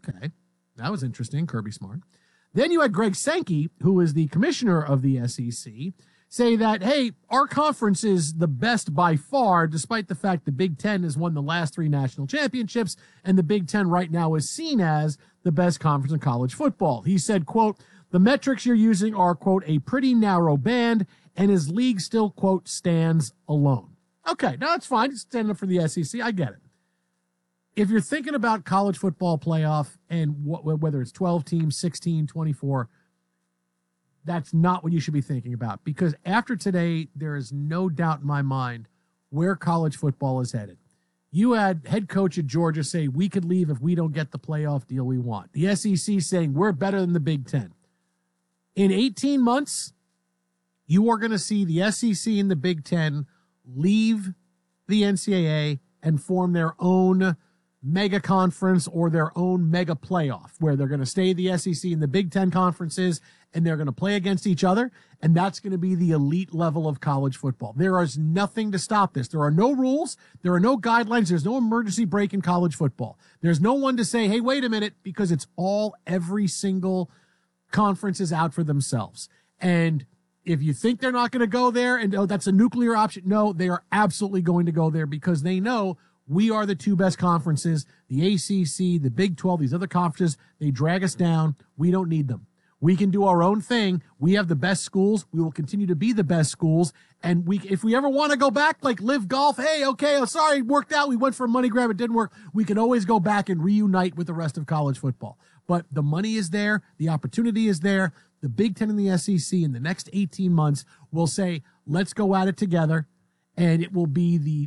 Okay. That was interesting, Kirby Smart. Then you had Greg Sankey, who is the commissioner of the SEC, say that, hey, our conference is the best by far, despite the fact the Big Ten has won the last 3 national championships, and the Big Ten right now is seen as the best conference in college football. He said, quote, the metrics you're using are, quote, a pretty narrow band, and his league still, quote, stands alone. Okay, now that's fine. He's standing up for the SEC. I get it. If you're thinking about college football playoff and whether it's 12 teams, 16, 24, that's not what you should be thinking about. Because after today, there is no doubt in my mind where college football is headed. You had head coach at Georgia say, we could leave if we don't get the playoff deal we want. The SEC saying, we're better than the Big Ten. In 18 months, you are going to see the SEC and the Big Ten leave the NCAA and form their own mega conference or their own mega playoff, where they're going to stay the SEC and the Big Ten conferences, and they're going to play against each other, and that's going to be the elite level of college football. There is nothing to stop this. There are no rules. There are no guidelines. There's no emergency break in college football. There's no one to say, hey, wait a minute, because it's all, every single conference is out for themselves. And if you think they're not going to go there and, oh, that's a nuclear option, no, they are absolutely going to go there because they know we are the 2 best conferences, the ACC, the Big 12, these other conferences. They drag us down. We don't need them. We can do our own thing. We have the best schools. We will continue to be the best schools. And if we ever want to go back, like Live Golf, hey, okay, oh, sorry, it worked out. We went for a money grab. It didn't work. We can always go back and reunite with the rest of college football. But the money is there. The opportunity is there. The Big Ten and the SEC in the next 18 months will say, let's go at it together. And it will be the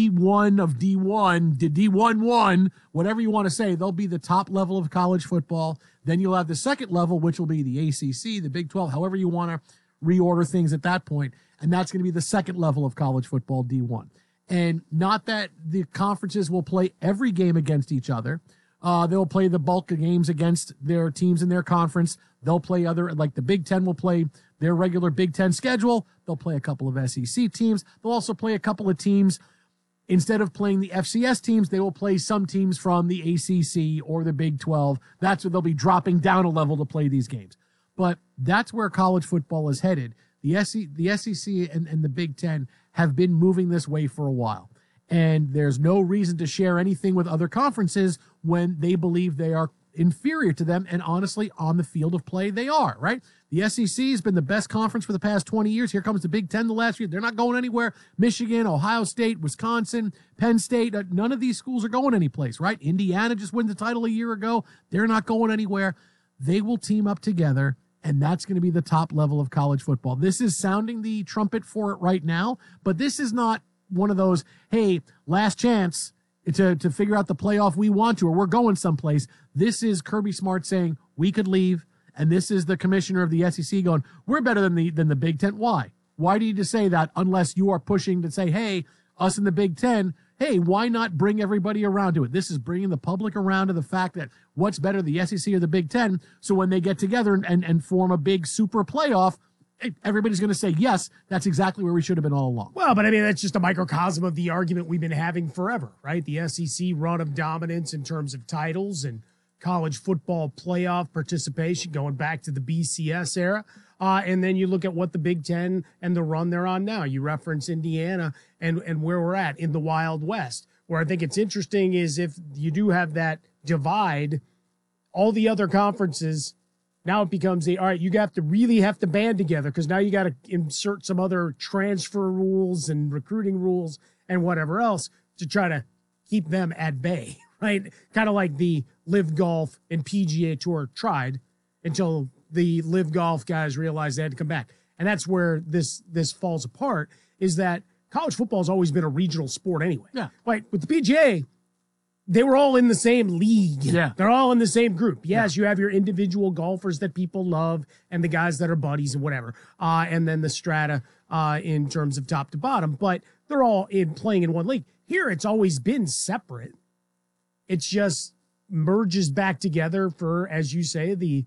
D1 of D1, the D1-1, whatever you want to say. They'll be the top level of college football. Then you'll have the second level, which will be the ACC, the Big 12, however you want to reorder things at that point. And that's going to be the second level of college football, D1. And not that the conferences will play every game against each other. They'll play the bulk of games against their teams in their conference. They'll play like the Big Ten will play their regular Big Ten schedule. They'll play a couple of SEC teams. They'll also play a couple of teams. Instead of playing the FCS teams, they will play some teams from the ACC or the Big 12. That's where they'll be dropping down a level to play these games. But that's where college football is headed. The SEC and the Big Ten have been moving this way for a while. And there's no reason to share anything with other conferences when they believe they are inferior to them. And honestly, on the field of play, they are, right? The SEC has been the best conference for the past 20 years. Here comes the Big Ten the last year. They're not going anywhere. Michigan, Ohio State, Wisconsin, Penn State, none of these schools are going anyplace, right? Indiana just won the title a year ago. They're not going anywhere. They will team up together, and that's going to be the top level of college football. This is sounding the trumpet for it right now, but this is not one of those, hey, last chance to figure out the playoff we want to, or we're going someplace. This is Kirby Smart saying we could leave, and this is the commissioner of the SEC going, we're better than the Big Ten. Why? Why do you just say that unless you are pushing to say, hey, us in the Big Ten, hey, why not bring everybody around to it? This is bringing the public around to the fact that what's better, the SEC or the Big Ten, so when they get together and form a big super playoff, everybody's going to say, yes, that's exactly where we should have been all along. Well, but I mean, that's just a microcosm of the argument we've been having forever, right? The SEC run of dominance in terms of titles and college football playoff participation going back to the BCS era. And then you look at what the Big Ten and the run they're on now. You reference Indiana and where we're at in the Wild West. Where I think it's interesting is if you do have that divide, all the other conferences, now it becomes all right, you really have to band together because now you got to insert some other transfer rules and recruiting rules and whatever else to try to keep them at bay, right? Kind of like the Live Golf and PGA Tour tried until the Live Golf guys realized they had to come back. And that's where this falls apart, is that college football has always been a regional sport anyway. Yeah. Like with the PGA, they were all in the same league. Yeah. They're all in the same group. Yes, you have your individual golfers that people love and the guys that are buddies and whatever. And then the strata in terms of top to bottom. But they're all playing in one league. Here, it's always been separate. It's just merges back together for, as you say, the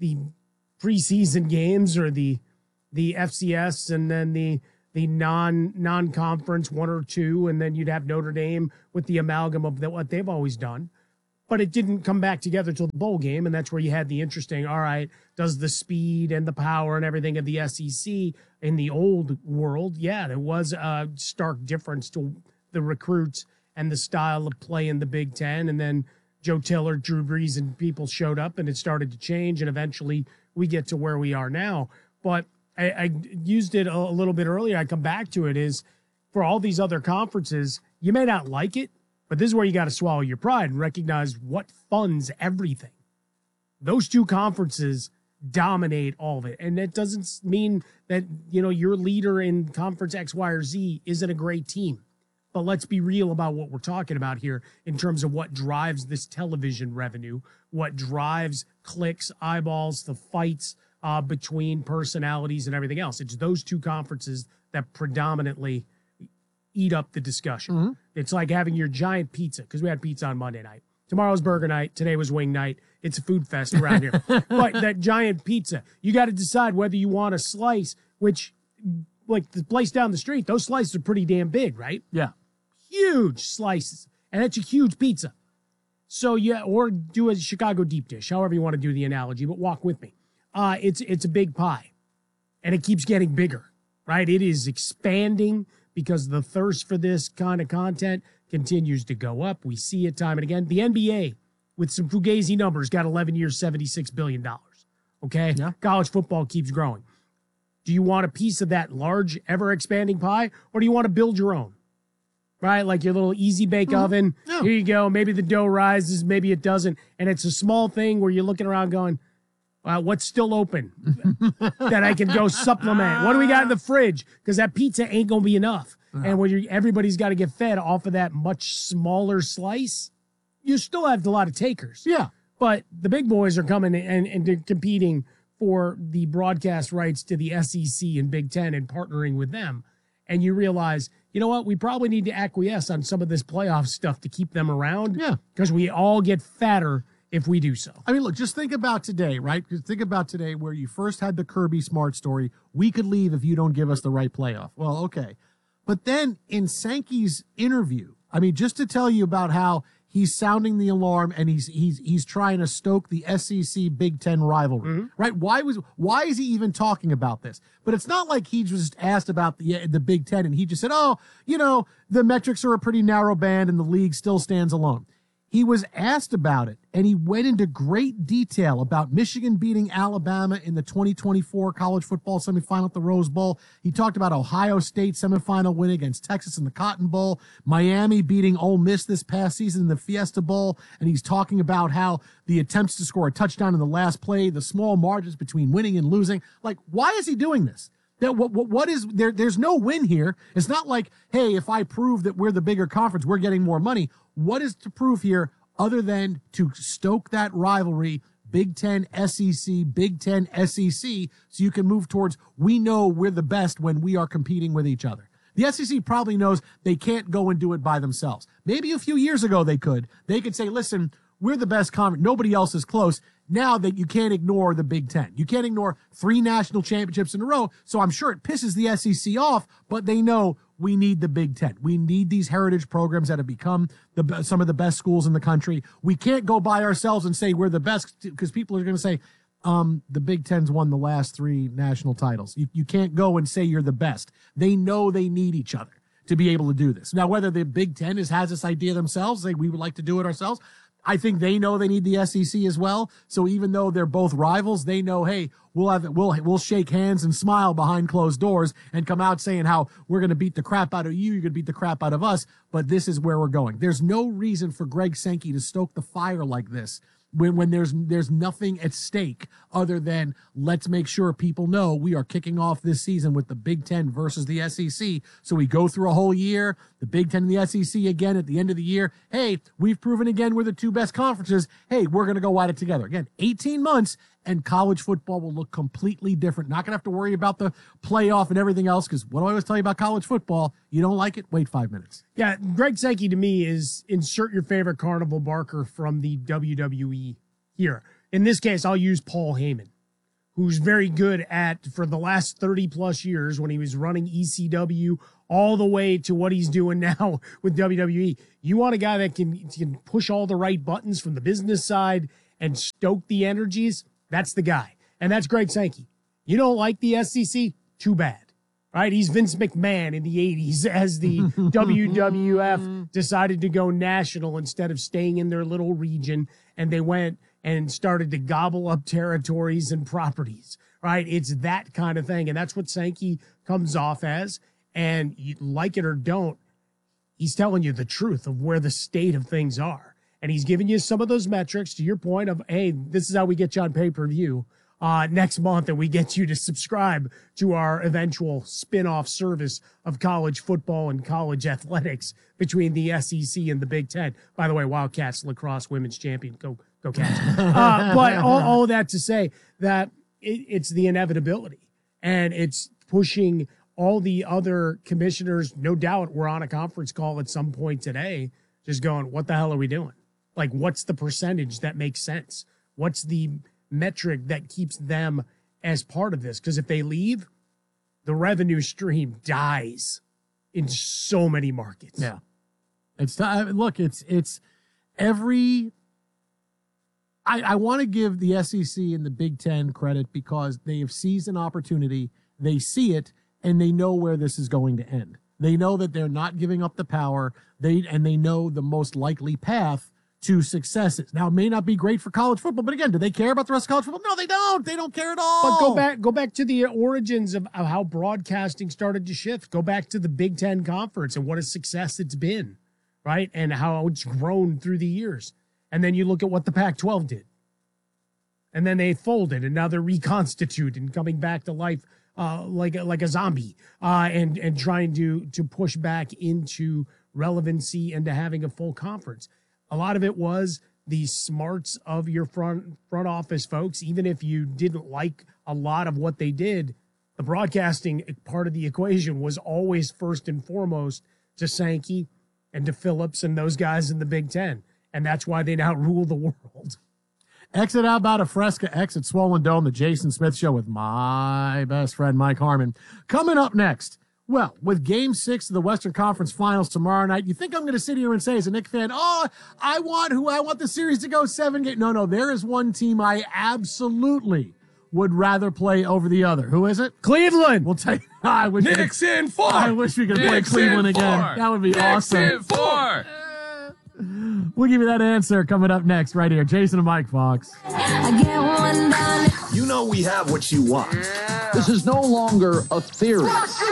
preseason games or the FCS and then the non-conference 1 or 2, and then you'd have Notre Dame with the amalgam of what they've always done. but it didn't come back together till the bowl game, and that's where you had the interesting, all right, does the speed and the power and everything of the SEC in the old world, yeah, there was a stark difference to the recruits and the style of play in the Big Ten, and then Joe Tiller, Drew Brees, and people showed up, and it started to change, and eventually we get to where we are now. But I used it a little bit earlier, I come back to it, is for all these other conferences, you may not like it, but this is where you got to swallow your pride and recognize what funds everything. Those two conferences dominate all of it. And that doesn't mean that, your leader in conference X, Y, or Z isn't a great team. But let's be real about what we're talking about here in terms of what drives this television revenue, what drives clicks, eyeballs, the fights between personalities and everything else. It's those two conferences that predominantly eat up the discussion. Mm-hmm. It's like having your giant pizza, because we had pizza on Monday night. Tomorrow's burger night. Today was wing night. It's a food fest around here. But that giant pizza, you got to decide whether you want a slice, which, like the place down the street, those slices are pretty damn big, right? Yeah. Huge slices. And that's a huge pizza. So, yeah, or do a Chicago deep dish, however you want to do the analogy, but walk with me. It's a big pie. And it keeps getting bigger, right? It is expanding, because the thirst for this kind of content continues to go up. We see it time and again. The NBA, with some fugazi numbers, got 11 years, $76 billion. Okay? Yeah. College football keeps growing. Do you want a piece of that large, ever-expanding pie, or do you want to build your own? Right? Like your little easy bake oven. Yeah. Here you go. Maybe the dough rises, maybe it doesn't. And it's a small thing where you're looking around going, what's still open that I can go supplement? What do we got in the fridge? Because that pizza ain't going to be enough. Yeah. And when everybody's got to get fed off of that much smaller slice, you still have a lot of takers. Yeah. But the big boys are coming and they're competing for the broadcast rights to the SEC and Big Ten and partnering with them. And you realize, you know what? We probably need to acquiesce on some of this playoff stuff to keep them around. Yeah. Because we all get fatter if we do so. I mean, look, just think about today, right? Just think about today where you first had the Kirby Smart story. We could leave if you don't give us the right playoff. Well, okay. But then in Sankey's interview, I mean, just to tell you about how he's sounding the alarm and he's trying to stoke the SEC Big Ten rivalry, right? Why is he even talking about this? But it's not like he just asked about the Big Ten and he just said, the metrics are a pretty narrow band and the league still stands alone. He was asked about it, and he went into great detail about Michigan beating Alabama in the 2024 college football semifinal at the Rose Bowl. He talked about Ohio State semifinal win against Texas in the Cotton Bowl, Miami beating Ole Miss this past season in the Fiesta Bowl, and he's talking about how the attempts to score a touchdown in the last play, the small margins between winning and losing. Like, why is he doing this? What is there? There's no win here. It's not like, hey, if I prove that we're the bigger conference, we're getting more money. What is to prove here other than to stoke that rivalry, Big Ten, SEC, Big Ten, SEC, so you can move towards we know we're the best when we are competing with each other. The SEC probably knows they can't go and do it by themselves. Maybe a few years ago they could. They could say, listen, we're the best conference. Nobody else is close. Now that you can't ignore the Big Ten. You can't ignore 3 national championships in a row. So I'm sure it pisses the SEC off, but they know we need the Big Ten. We need these heritage programs that have become some of the best schools in the country. We can't go by ourselves and say we're the best because people are going to say, the Big Ten's won the last 3 national titles. You can't go and say you're the best. They know they need each other to be able to do this. Now, whether the Big Ten has this idea themselves, say we would like to do it ourselves, I think they know they need the SEC as well. So even though they're both rivals, they know, hey, we'll shake hands and smile behind closed doors and come out saying how we're going to beat the crap out of you. You're going to beat the crap out of us. But this is where we're going. There's no reason for Greg Sankey to stoke the fire like this when there's nothing at stake other than let's make sure people know we are kicking off this season with the Big Ten versus the SEC. So we go through a whole year, the Big Ten and the SEC again at the end of the year. Hey, we've proven again we're the 2 best conferences. Hey, we're going to go at it together. Again, 18 months and college football will look completely different. Not going to have to worry about the playoff and everything else because what do I always tell you about college football? You don't like it? Wait 5 minutes. Yeah, Greg Sankey to me is insert your favorite carnival barker from the WWE here. In this case, I'll use Paul Heyman, who's very good at, for the last 30 plus years when he was running ECW all the way to what he's doing now with WWE. You want a guy that can push all the right buttons from the business side and stoke the energies? That's the guy. And that's Greg Sankey. You don't like the SEC? Too bad. Right? He's Vince McMahon in the 80s as the WWF decided to go national instead of staying in their little region, and they went and started to gobble up territories and properties. Right? It's that kind of thing, and that's what Sankey comes off as. And you like it or don't, he's telling you the truth of where the state of things are. And he's giving you some of those metrics to your point of, hey, this is how we get you on pay-per-view next month, and we get you to subscribe to our eventual spin-off service of college football and college athletics between the SEC and the Big Ten. By the way, Wildcats lacrosse women's champion. Go Cats. But all that to say that it's the inevitability, and it's pushing all the other commissioners. No doubt we're on a conference call at some point today just going, what the hell are we doing? Like, what's the percentage that makes sense? What's the metric that keeps them as part of this? Because if they leave, the revenue stream dies in so many markets. Yeah. It's every. I want to give the SEC and the Big Ten credit because they have seized an opportunity. They see it, and they know where this is going to end. They know that they're not giving up the power. They know the most likely path to successes. Now, it may not be great for college football, but again, do they care about the rest of college football? No, they don't. They don't care at all. But go back to the origins of how broadcasting started to shift. Go back to the Big Ten Conference and what a success it's been, right? And how it's grown through the years. And then you look at what the Pac-12 did. And then they folded, and now they're reconstituted and coming back to life like a zombie, and trying to push back into relevancy and to having a full conference. A lot of it was the smarts of your front office folks. Even if you didn't like a lot of what they did, the broadcasting part of the equation was always first and foremost to Sankey and to Phillips and those guys in the Big Ten. And that's why they now rule the world. Exit out about a Fresca, exit Swollen Dome, the Jason Smith Show with my best friend, Mike Harmon. Coming up next, well, with Game 6 of the Western Conference Finals tomorrow night, you think I'm going to sit here and say as a Knicks fan, I want the series to go 7 games. No, there is one team I absolutely would rather play over the other. Who is it? Cleveland. We'll take. I wish Knicks in 4. I wish we could play Cleveland again. That would be awesome. Knicks in 4. We'll give you that answer coming up next right here. Jason and Mike Fox. You know we have what you want. This is no longer a theory.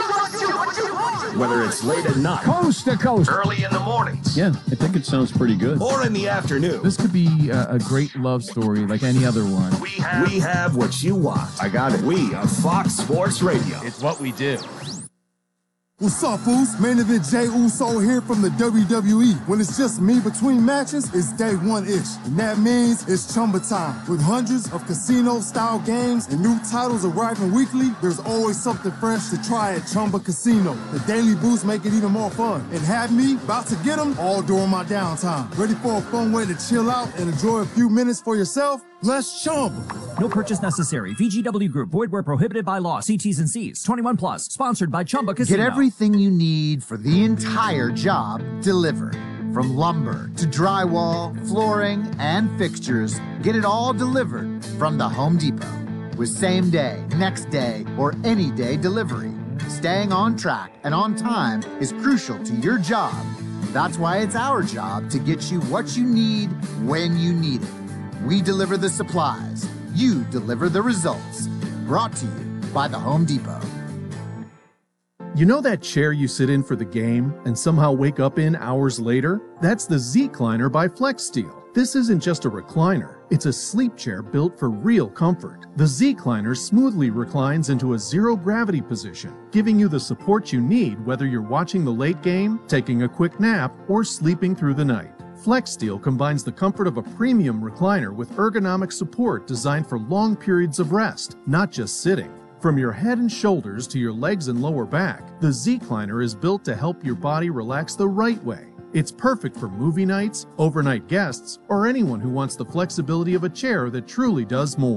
Whether it's late at night, Coast to coast, early in the mornings, yeah, I think it sounds pretty good. or in the afternoon, This could be a great love story like any other one. we have what you want. I got it. We are Fox Sports Radio. It's what we do. What's up, fools? Main event Jey Uso here from the WWE. When it's just me between matches, it's day one-ish. And that means it's Chumba time. With hundreds of casino-style games and new titles arriving weekly, there's always something fresh to try at Chumba Casino. The daily boosts make it even more fun. And have me about to get them all during my downtime. Ready for a fun way to chill out and enjoy a few minutes for yourself? Let's Chumba. No purchase necessary. VGW Group. Void where prohibited by law. See T's and C's. 21 plus. Sponsored by Chumba Casino. Get everything you need for the entire job delivered. From lumber to drywall, flooring, and fixtures, get it all delivered from the Home Depot. With same day, next day, or any day delivery. Staying on track and on time is crucial to your job. That's why it's our job to get you what you need when you need it. We deliver the supplies. You deliver the results. Brought to you by the Home Depot. You know that chair you sit in for the game and somehow wake up in hours later? That's the Z-Cliner by FlexSteel. This isn't just a recliner. It's a sleep chair built for real comfort. The Z-Cliner smoothly reclines into a zero-gravity position, giving you the support you need whether you're watching the late game, taking a quick nap, or sleeping through the night. FlexSteel combines the comfort of a premium recliner with ergonomic support designed for long periods of rest, not just sitting. From your head and shoulders to your legs and lower back, the Z-Cliner is built to help your body relax the right way. It's perfect for movie nights, overnight guests, or anyone who wants the flexibility of a chair that truly does more.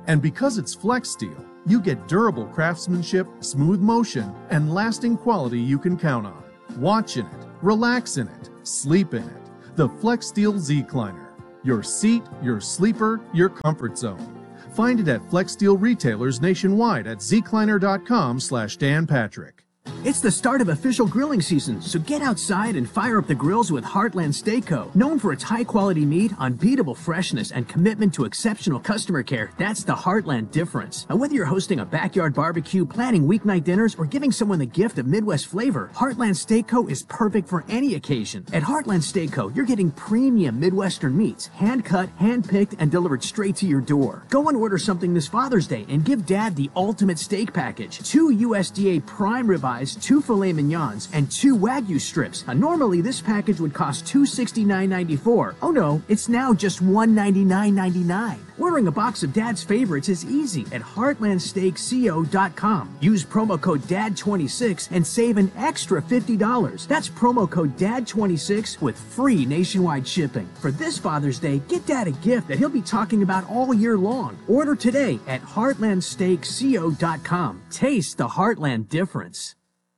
And because it's Flex Steel, you get durable craftsmanship, smooth motion, and lasting quality you can count on. Watch in it, relax in it, sleep in it. The Flex Steel Z-Cliner. Your seat, your sleeper, your comfort zone. Find it at Flex Steel retailers nationwide at zcliner.com/Dan Patrick. It's the start of official grilling season, so get outside and fire up the grills with Heartland Steak Co. Known for its high-quality meat, unbeatable freshness, and commitment to exceptional customer care, that's the Heartland difference. And whether you're hosting a backyard barbecue, planning weeknight dinners, or giving someone the gift of Midwest flavor, Heartland Steak Co. is perfect for any occasion. At Heartland Steak Co., you're getting premium Midwestern meats, hand-cut, hand-picked, and delivered straight to your door. Go and order something this Father's Day and give Dad the ultimate steak package. 2 USDA prime ribeyes, 2 filet mignons, and 2 Wagyu strips. Normally, this package would cost $269.94. Oh no, it's now just $199.99. Ordering a box of Dad's favorites is easy at heartlandsteakco.com. Use promo code DAD26 and save an extra $50. That's promo code DAD26 with free nationwide shipping. For this Father's Day, get Dad a gift that he'll be talking about all year long. Order today at heartlandsteakco.com. Taste the Heartland difference.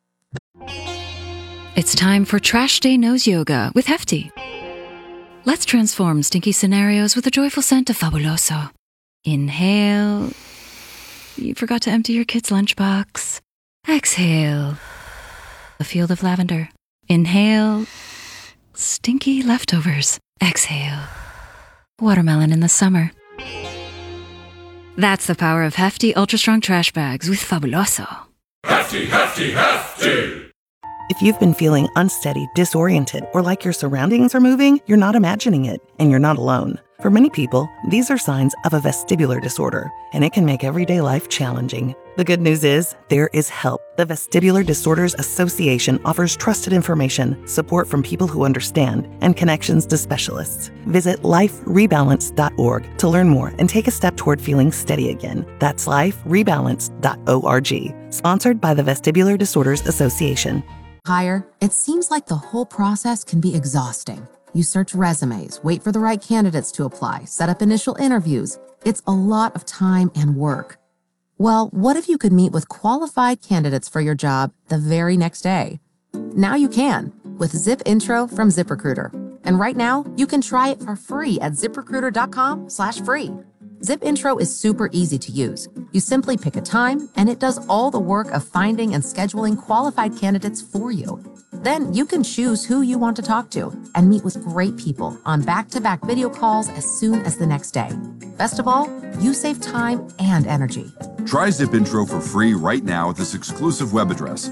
It's time for Trash Day Nose Yoga with Hefty. Let's transform stinky scenarios with a joyful scent of Fabuloso. Inhale. You forgot to empty your kid's lunchbox. Exhale. A field of lavender. Inhale. Stinky leftovers. Exhale. Watermelon in the summer. That's the power of Hefty Ultra Strong Trash Bags with Fabuloso. Hefty, hefty, hefty! If you've been feeling unsteady, disoriented, or like your surroundings are moving, you're not imagining it, and you're not alone. For many people, these are signs of a vestibular disorder, and it can make everyday life challenging. The good news is, there is help. The Vestibular Disorders Association offers trusted information, support from people who understand, and connections to specialists. Visit liferebalance.org to learn more and take a step toward feeling steady again. That's liferebalance.org. Sponsored by the Vestibular Disorders Association. Hire, it seems like the whole process can be exhausting. You search resumes, wait for the right candidates to apply, set up initial interviews. It's a lot of time and work. Well, what if you could meet with qualified candidates for your job the very next day? Now you can with Zip Intro from ZipRecruiter. And right now, you can try it for free at ZipRecruiter.com/free. Zip Intro is super easy to use. You simply pick a time, and it does all the work of finding and scheduling qualified candidates for you. Then you can choose who you want to talk to and meet with great people on back-to-back video calls as soon as the next day. Best of all, you save time and energy. Try Zip Intro for free right now at this exclusive web address,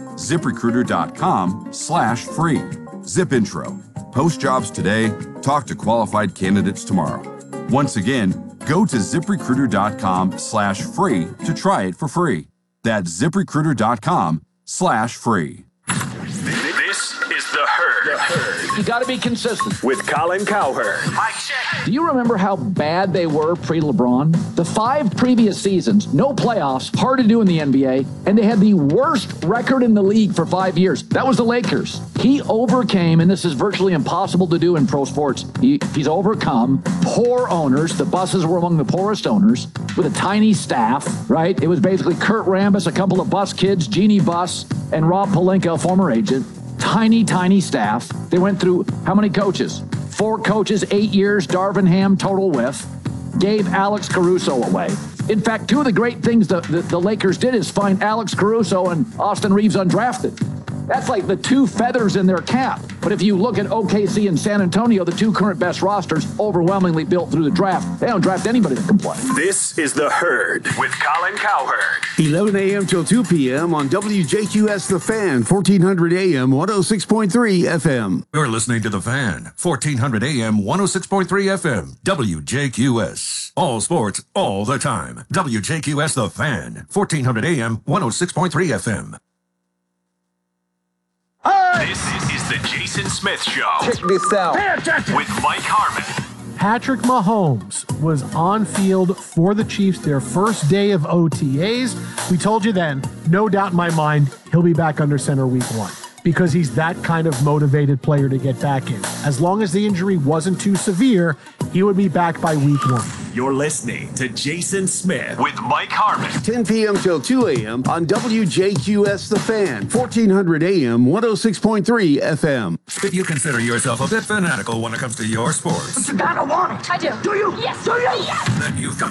ZipRecruiter.com/free. Zip Intro. Post jobs today, talk to qualified candidates tomorrow. Once again, go to ZipRecruiter.com/free to try it for free. That's ZipRecruiter.com/free. This is The Herd. You got to be consistent. With Colin Cowherd. Mike check. Do you remember how bad they were pre-LeBron? The 5 previous seasons, no playoffs, hard to do in the NBA, and they had the worst record in the league for 5 years. That was the Lakers. He overcame, and this is virtually impossible to do in pro sports, he's overcome poor owners. The Busses were among the poorest owners with a tiny staff, right? It was basically Kurt Rambis, a couple of Bus kids, Jeannie Buss, and Rob Pelinka, a former agent. Tiny staff. They went through how many coaches? 4 coaches, 8 years, Darvin Ham, total whiff. Gave Alex Caruso away. In fact, 2 of the great things the Lakers did is find Alex Caruso and Austin Reeves undrafted. That's like the 2 feathers in their cap. But if you look at OKC and San Antonio, the 2 current best rosters, overwhelmingly built through the draft. They don't draft anybody that can play. This is The Herd with Colin Cowherd. 11 a.m. till 2 p.m. on WJQS The Fan, 1400 a.m., 106.3 FM. You're listening to The Fan, 1400 a.m., 106.3 FM, WJQS. All sports, all the time. WJQS The Fan, 1400 a.m., 106.3 FM. This is the Jason Smith Show. Check this out. With Mike Harmon. Patrick Mahomes was on field for the Chiefs their first day of OTAs. We told you then, no doubt in my mind, he'll be back under center week 1 because he's that kind of motivated player to get back in. As long as the injury wasn't too severe, he would be back by week 1. You're listening to Jason Smith with Mike Harmon. 10 p.m. till 2 a.m. on WJQS The Fan, 1400 AM, 106.3 FM. If you consider yourself a bit fanatical when it comes to your sports, I want it. I do. Do you? Yes. Do you? Yes. then you've come